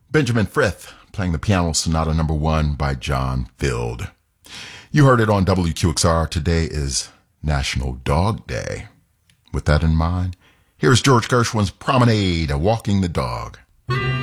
Benjamin Frith playing the piano sonata number 1 by John Field. You heard it on WQXR. Today is National Dog Day. With that in mind, here's George Gershwin's Promenade, a Walking the Dog.